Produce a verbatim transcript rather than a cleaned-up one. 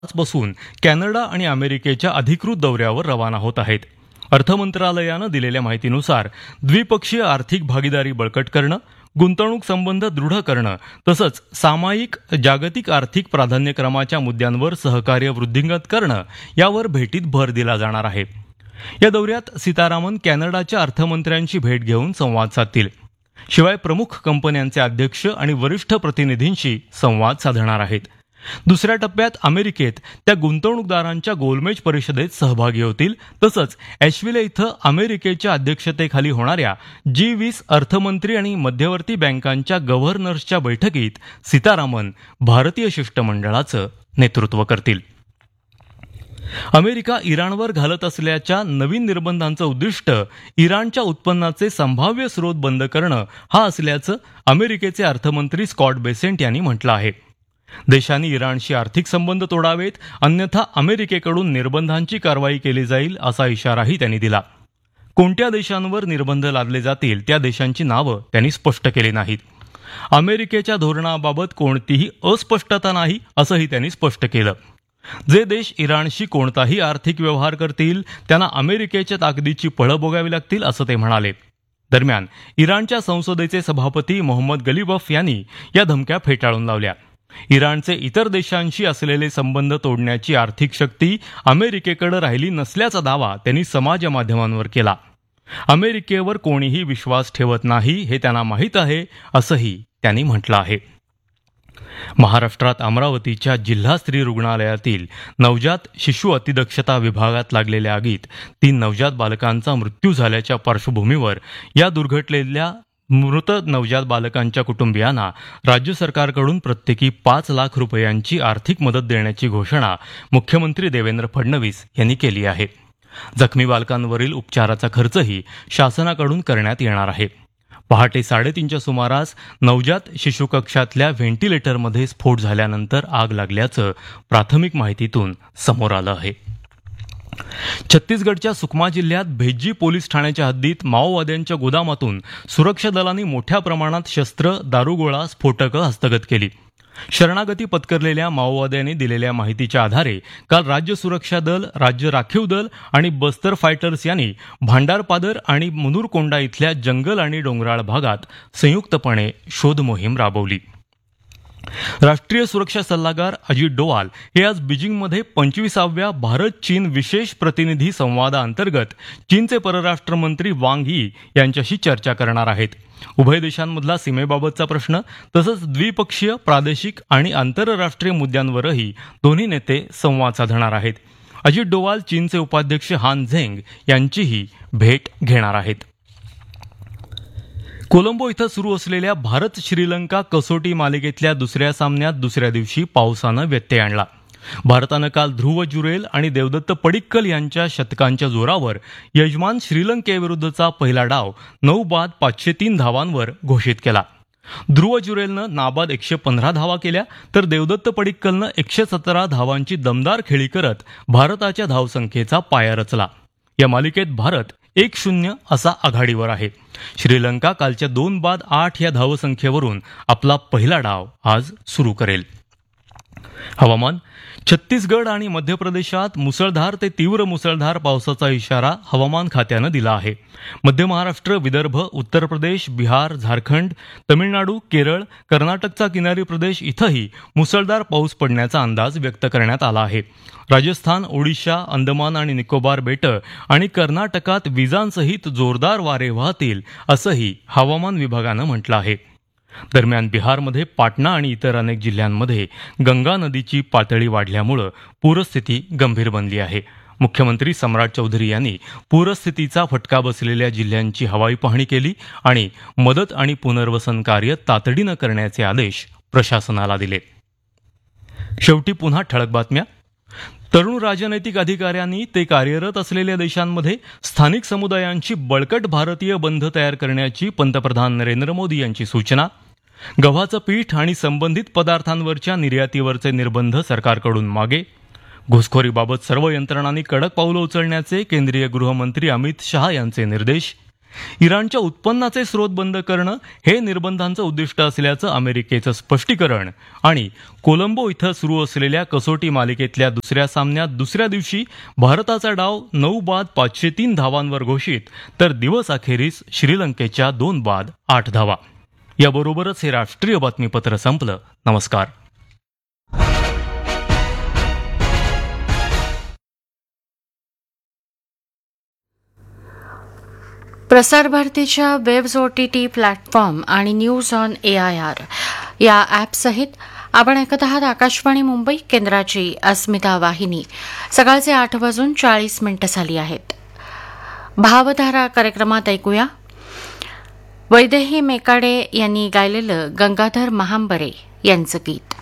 आजपासून कॅनडा आणि अमेरिकेच्या अधिकृत दौऱ्यावर रवाना होत आहेत. अर्थ मंत्रालयानं दिलेल्या माहितीनुसार द्विपक्षीय आर्थिक भागीदारी बळकट करणं, गुंतवणूक संबंध दृढ करणं तसंच सामायिक जागतिक आर्थिक प्राधान्यक्रमाच्या मुद्द्यांवर सहकार्य वृद्धिंगत करणं यावर भेटीत भर दिला जाणार आहे. या दौऱ्यात सीतारामन कॅनडाच्या अर्थमंत्र्यांची भेट घेऊन संवाद साधतील. शिवाय प्रमुख कंपन्यांचे अध्यक्ष आणि वरिष्ठ प्रतिनिधींशी संवाद साधणार आहेत. दुसऱ्या टप्प्यात अमेरिकेत त्या गुंतवणूकदारांच्या गोलमेज परिषदेत सहभागी होतील. तसंच ॲशविले इथं अमेरिकेच्या अध्यक्षतेखाली होणाऱ्या जी वीस अर्थमंत्री आणि मध्यवर्ती बँकांच्या गव्हर्नर्सच्या बैठकीत सीतारामन भारतीय शिष्टमंडळाचं नेतृत्व करतील. अमेरिका इराणवर घालत असल्याच्या नवीन निर्बंधांचं उद्दिष्ट इराणच्या उत्पन्नाचे संभाव्य स्रोत बंद करणं हा असल्याचं अमेरिकेचे अर्थमंत्री स्कॉट बेसेंट यांनी म्हटलं आहे. देशांनी इराणशी आर्थिक संबंध तोडावेत, अन्यथा अमेरिकेकडून निर्बंधांची कारवाई केली जाईल असा इशाराही त्यांनी दिला. कोणत्या देशांवर निर्बंध लादले जातील त्या देशांची नावं त्यांनी स्पष्ट केली नाहीत. अमेरिकेच्या धोरणाबाबत कोणतीही अस्पष्टता नाही असंही त्यांनी स्पष्ट केलं. जे देश इराणशी कोणताही आर्थिक व्यवहार करतील त्यांना अमेरिकेच्या ताकदीची पळं भोगावी लागतील असं ते म्हणाले. दरम्यान इराणच्या संसदेचे सभापती मोहम्मद गलिबफ यांनी या धमक्या फेटाळून लावल्या. इराणचे इतर देशांशी असलेले संबंध तोडण्याची आर्थिक शक्ती अमेरिकेकडे राहिली नसल्याचा दावा त्यांनी समाज माध्यमांवर केला. अमेरिकेवर कोणीही विश्वास ठेवत नाही हे त्यांना माहीत आहे असंही त्यांनी म्हटलं आहे. महाराष्ट्रात अमरावतीच्या जिल्हा स्त्री रुग्णालयातील नवजात शिशु अतिदक्षता विभागात लागलेल्या आगीत तीन नवजात बालकांचा मृत्यू झाल्याच्या पार्श्वभूमीवर या दुर्घटलेल्या मृत नवजात बालकांच्या कुटुंबियांना राज्य सरकारकडून प्रत्येकी पाच लाख रुपयांची आर्थिक मदत देण्याची घोषणा मुख्यमंत्री देवेंद्र फडणवीस यांनी केली आहे. जखमी बालकांवरील उपचाराचा खर्चही शासनाकडून करण्यात येणार आहे. पहाटे साडेतीनच्या सुमारास नवजात शिशु कक्षातल्या व्हेंटिलेटरमध्ये स्फोट झाल्यानंतर आग लागल्याचं प्राथमिक माहितीतून समोर आलं आहे. छत्तीसगडच्या सुकमा जिल्ह्यात भेज्जी पोलीस ठाण्याच्या हद्दीत माओवाद्यांच्या गोदामातून सुरक्षा दलांनी मोठ्या प्रमाणात शस्त्र, दारुगोळा, स्फोटकं हस्तगत केली. शरणागती पत्करलेल्या माओवाद्यांनी दिलेल्या माहितीच्या आधारे काल राज्य सुरक्षा दल, राज्य राखीव दल आणि बस्तर फायटर्स यांनी भांडारपादर आणि मुनुरकोंडा इथल्या जंगल आणि डोंगराळ भागात संयुक्तपणे शोध मोहीम राबवली. राष्ट्रीय सुरक्षा सल्लागार अजित डोवाल हे आज बीजिंगमध्ये पंचवीसाव्या भारत चीन विशेष प्रतिनिधी संवादाअंतर्गत चीनचे परराष्ट्र मंत्री वांग यी यांच्याशी चर्चा करणार आहेत. उभय देशांमधला सीमेबाबतचा प्रश्न तसंच द्विपक्षीय, प्रादेशिक आणि आंतरराष्ट्रीय मुद्द्यांवरही दोन्ही नेते संवाद साधणार आहेत. अजित डोवाल चीनचे उपाध्यक्ष हान झेंग यांचीही भेट घेणार आहेत. कोलंबो इथं सुरू असलेल्या भारत श्रीलंका कसोटी मालिकेतल्या दुसऱ्या सामन्यात दुसऱ्या दिवशी पावसानं व्यत्यय आणला. भारतानं काल ध्रुव जुरेल आणि देवदत्त पडिक्कल यांच्या शतकांच्या जोरावर यजमान श्रीलंकेविरुद्धचा पहिला डाव नऊ बाद पाचशे तीन धावांवर घोषित केला. ध्रुव जुरेलनं नाबाद एकशे पंधरा धावा केल्या तर देवदत्त पडिक्कलनं एकशे सतरा धावांची दमदार खेळी करत भारताच्या धावसंख्येचा पाया रचला. या मालिकेत भारत एक शून्य असा आघाडीवर आहे. श्रीलंका कालच्या दोन बाद आठ या धावसंख्येवरून आपला पहिला डाव आज सुरू करेल. हवामान. छत्तीसगड आणि मध्य प्रदेशात मुसळधार ते तीव्र मुसळधार पावसाचा इशारा हवामान खात्यानं दिला आहे. मध्य महाराष्ट्र, विदर्भ, उत्तर प्रदेश, बिहार, झारखंड, तमिळनाडू, केरळ, कर्नाटकचा किनारी प्रदेश इथंही मुसळधार पाऊस पडण्याचा अंदाज व्यक्त करण्यात आला आहे. राजस्थान, ओडिशा, अंदमान आणि निकोबार बेटं आणि कर्नाटकात विजांसहित जोरदार वारे वाहतील असंही हवामान विभागानं म्हटलं आहे. दरम्यान बिहारमध्ये पाटणा आणि इतर अनेक जिल्ह्यांमध्ये गंगा नदीची पातळी वाढल्यामुळे पूरस्थिती गंभीर बनली आहे. मुख्यमंत्री सम्राट चौधरी यांनी पूरस्थितीचा फटका बसलेल्या जिल्ह्यांची हवाई पाहणी केली आणि मदत आणि पुनर्वसन कार्य तातडीनं करण्याचे आदेश प्रशासनाला दिले. शेवटी पुन्हा ठळक बातम्या. तरुण राजनैतिक अधिकाऱ्यांनी ते कार्यरत असलेल्या देशांमध्ये स्थानिक समुदायांची बळकट भारतीय बंध तयार करण्याची पंतप्रधान नरेंद्र मोदी यांची सूचना. गव्हाचं पीठ आणि संबंधित पदार्थांवरच्या निर्यातीवरचे निर्बंध सरकारकडून मागे. घुसखोरीबाबत सर्व यंत्रणांनी कडक पावलं उचलण्याचे केंद्रीय गृहमंत्री अमित शहा यांचे निर्देश. इराणच्या उत्पन्नाचे स्रोत बंद करणं हे निर्बंधांचं उद्दिष्ट असल्याचं अमेरिकेचं स्पष्टीकरण आणि कोलंबो इथं सुरू असलेल्या कसोटी मालिकेतल्या दुसऱ्या सामन्यात दुसऱ्या दिवशी भारताचा डाव नऊ बाद पाचशे तीन धावांवर घोषित, तर दिवस अखेरीस श्रीलंकेच्या दोन बाद आठ धावा. याबरोबरच हे राष्ट्रीय बातमीपत्र संपलं. नमस्कार. प्रसारभारतीच्या webs O T T platform आणि news on A I R या ॲपसहित आपण ऐकत आहात आकाशवाणी मुंबई केंद्राची अस्मिता वाहिनी. सकाळचे आठ वाजून चाळीस मिनिटं झाली आहेत. भावधारा कार्यक्रमात ऐकूया वैदेही मेकाडे यांनी गायलेलं गंगाधर महांबरे यांचं गीत.